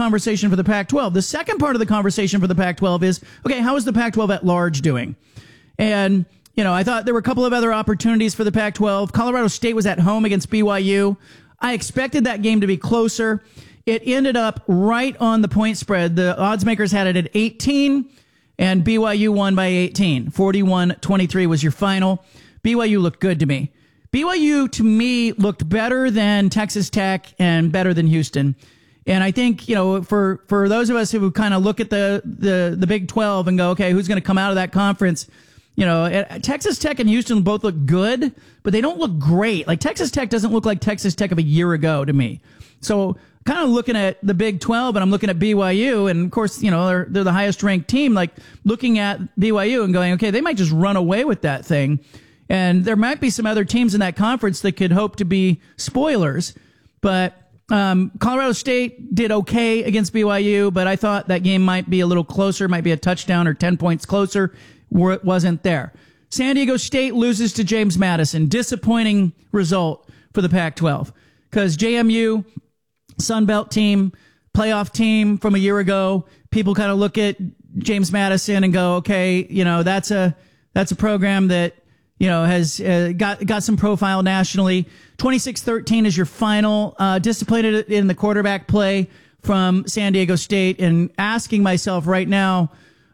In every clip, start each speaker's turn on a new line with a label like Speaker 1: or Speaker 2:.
Speaker 1: conversation for the Pac-12. The second part of the conversation for the Pac-12 is, okay, how is the Pac-12 at large doing? And, I thought there were a couple of other opportunities for the Pac-12. Colorado State was at home against BYU. I expected that game to be closer. It ended up right on the point spread. The odds makers had it at 18, and BYU won by 18. 41-23 was your final. BYU looked good to me. BYU, to me, looked better than Texas Tech and better than Houston. And I think, for those of us who kind of look at the Big 12 and go, okay, who's going to come out of that conference? Texas Tech and Houston both look good, but they don't look great. Like, Texas Tech doesn't look like Texas Tech of a year ago to me. So kind of looking at the Big 12 and I'm looking at BYU, and of course, they're the highest ranked team, like looking at BYU and going, okay, they might just run away with that thing. And there might be some other teams in that conference that could hope to be spoilers. But Colorado State did okay against BYU, but I thought that game might be a little closer, might be a touchdown or 10 points closer, where it wasn't there. San Diego State loses to James Madison. Disappointing result for the Pac-12 because JMU, Sun Belt team, playoff team from a year ago, people kind of look at James Madison and go, okay, that's a program that has got some profile nationally. 26-13 is your final. Disappointed in the quarterback play from San Diego State, and asking myself right now,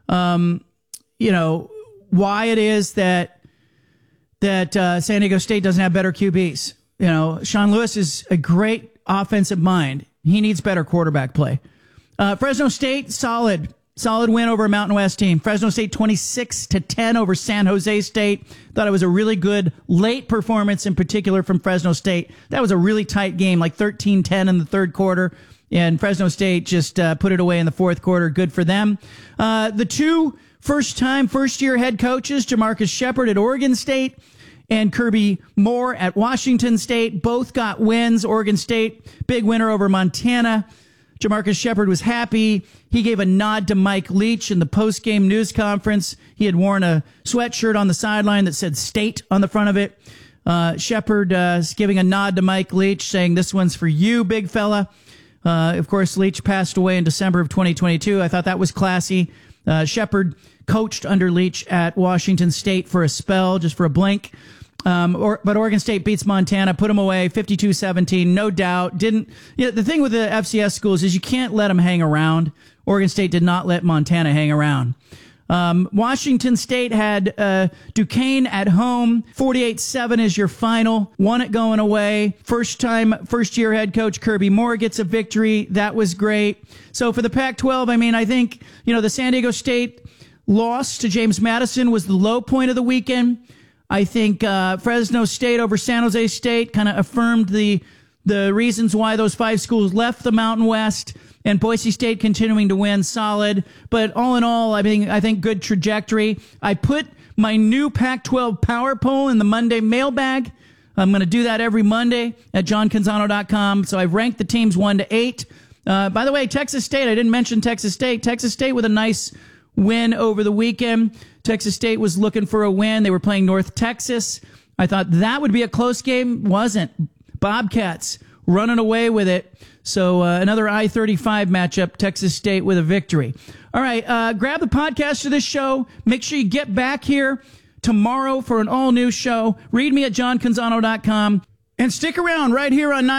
Speaker 1: why it is that San Diego State doesn't have better QBs. Sean Lewis is a great offensive mind. He needs better quarterback play. Fresno State, solid win over a Mountain West team. Fresno State 26-10 over San Jose State. Thought it was a really good late performance, in particular from Fresno State. That was a really tight game, like 13-10 in the third quarter. And Fresno State just put it away in the fourth quarter. Good for them. The two first-year head coaches, Jamarcus Shepard at Oregon State and Kirby Moore at Washington State, both got wins. Oregon State, big winner over Montana. Jamarcus Shepard was happy. He gave a nod to Mike Leach in the post-game news conference. He had worn a sweatshirt on the sideline that said State on the front of it. Shepard is giving a nod to Mike Leach, saying, "This one's for you, big fella." Of course, Leach passed away in December of 2022. I thought that was classy. Shepard coached under Leach at Washington State for a spell, just for a blink. But Oregon State beats Montana, put them away 52-17, no doubt. The thing with the FCS schools is you can't let them hang around. Oregon State did not let Montana hang around. Washington State had Duquesne at home. 48-7 is your final. Won it going away. First-year head coach Kirby Moore gets a victory. That was great. So for the Pac-12, I think, the San Diego State loss to James Madison was the low point of the weekend. I think Fresno State over San Jose State kind of affirmed the reasons why those five schools left the Mountain West, and Boise State continuing to win, solid. But all in all, I think good trajectory. I put my new Pac-12 power poll in the Monday mailbag. I'm going to do that every Monday at johncanzano.com. So I've ranked the teams 1 to 8. By the way, Texas State, I didn't mention Texas State. Texas State with a nice win over the weekend. Texas State was looking for a win. They were playing North Texas. I thought that would be a close game. Wasn't. Bobcats running away with it. So another I-35 matchup, Texas State with a victory. All right, grab the podcast of this show. Make sure you get back here tomorrow for an all-new show. Read me at johncanzano.com. And stick around right here on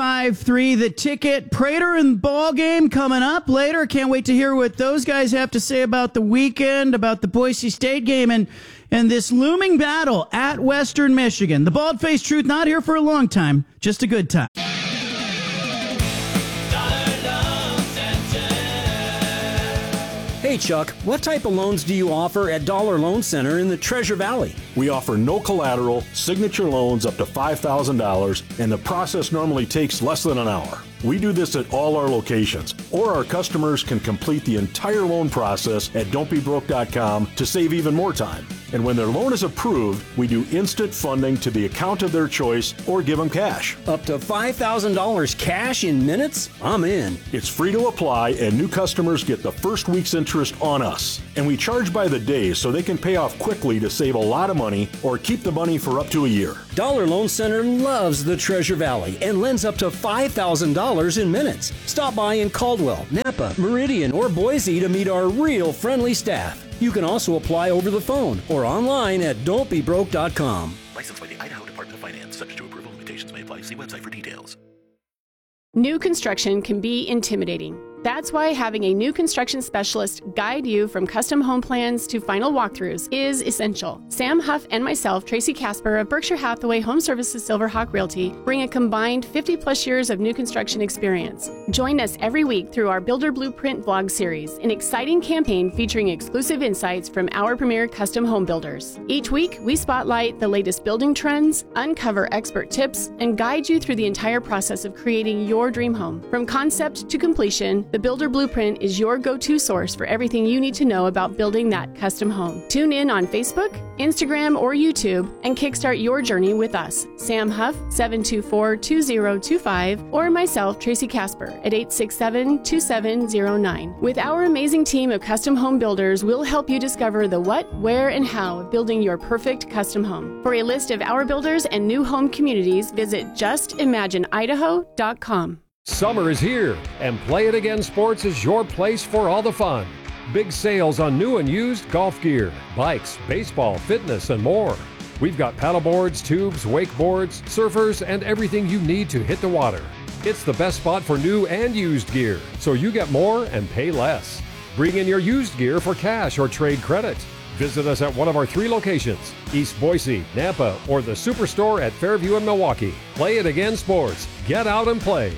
Speaker 1: 95.3 The Ticket. Prater and ball game coming up later. Can't wait to hear what those guys have to say about the weekend, about the Boise State game, and this looming battle at Western Michigan. The Bald-Faced Truth, not here for a long time, just a good time.
Speaker 2: Hey Chuck, what type of loans do you offer at Dollar Loan Center in the Treasure Valley?
Speaker 3: We offer no collateral, signature loans up to $5,000, and the process normally takes less than an hour. We do this at all our locations, or our customers can complete the entire loan process at don'tbebroke.com to save even more time. And when their loan is approved, we do instant funding to the account of their choice or give them cash.
Speaker 2: Up to $5,000 cash in minutes? I'm in.
Speaker 3: It's free to apply, and new customers get the first week's interest on us. And we charge by the day so they can pay off quickly to save a lot of money or keep the money for up to a year.
Speaker 2: Dollar Loan Center loves the Treasure Valley and lends up to $5,000 in minutes. Stop by in Caldwell, Napa, Meridian, or Boise to meet our real friendly staff. You can also apply over the phone or online at don'tbebroke.com.
Speaker 4: Licensed by the Idaho Department of Finance. Subject to approval. Limitations may apply. See website for details.
Speaker 5: New construction can be intimidating. That's why having a new construction specialist guide you from custom home plans to final walkthroughs is essential. Sam Huff and myself, Tracy Casper of Berkshire Hathaway Home Services Silverhawk Realty, bring a combined 50-plus years of new construction experience. Join us every week through our Builder Blueprint vlog series, an exciting campaign featuring exclusive insights from our premier custom home builders. Each week, we spotlight the latest building trends, uncover expert tips, and guide you through the entire process of creating your dream home. From concept to completion, the Builder Blueprint is your go-to source for everything you need to know about building that custom home. Tune in on Facebook, Instagram, or YouTube and kickstart your journey with us, Sam Huff, 724-2025, or myself, Tracy Casper, at 867-2709. With our amazing team of custom home builders, we'll help you discover the what, where, and how of building your perfect custom home. For a list of our builders and new home communities, visit justimagineidaho.com.
Speaker 6: Summer is here, and Play It Again Sports is your place for all the fun. Big sales on new and used golf gear, bikes, baseball, fitness, and more. We've got paddleboards, tubes, wakeboards, surfers, and everything you need to hit the water. It's the best spot for new and used gear, so you get more and pay less. Bring in your used gear for cash or trade credit. Visit us at one of our 3 locations, East Boise, Napa, or the Superstore at Fairview and Milwaukee. Play It Again Sports. Get out and play.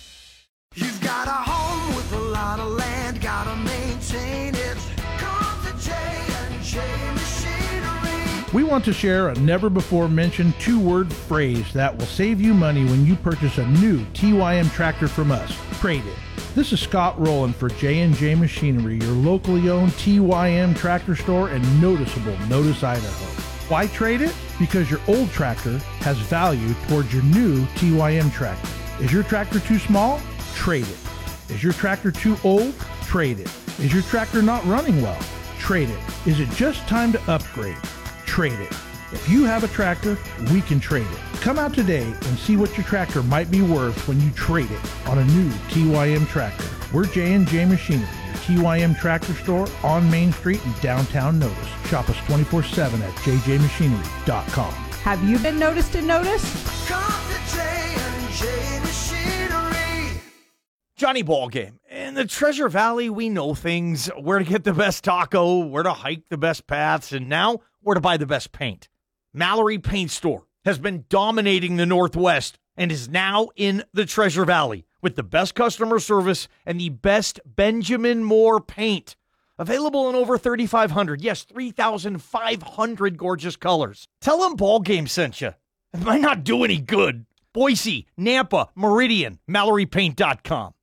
Speaker 7: You've got a home with a lot of land, gotta maintain it. Come to J&J Machinery.
Speaker 8: We want to share a never-before-mentioned 2-word phrase that will save you money when you purchase a new TYM tractor from us. Trade it. This is Scott Rowland for J&J Machinery, your locally owned TYM tractor store in noticeable Notice, Idaho. Why trade it? Because your old tractor has value towards your new TYM tractor. Is your tractor too small? Trade it. Is your tractor too old? Trade it. Is your tractor not running well? Trade it. Is it just time to upgrade? Trade it. If you have a tractor, we can trade it. Come out today and see what your tractor might be worth when you trade it on a new TYM tractor. We're J&J Machinery, your TYM tractor store on Main Street in downtown Notice. Shop us 24/7 at jjmachinery.com.
Speaker 9: Have you been noticed and noticed?
Speaker 7: Come to J&J Machinery.
Speaker 10: Johnny Ballgame. In the Treasure Valley, we know things, where to get the best taco, where to hike the best paths, and now where to buy the best paint. Mallory Paint Store has been dominating the Northwest and is now in the Treasure Valley with the best customer service and the best Benjamin Moore paint. Available in over 3,500, yes, 3,500 gorgeous colors. Tell them Ballgame sent you. It might not do any good. Boise, Nampa, Meridian, MalloryPaint.com.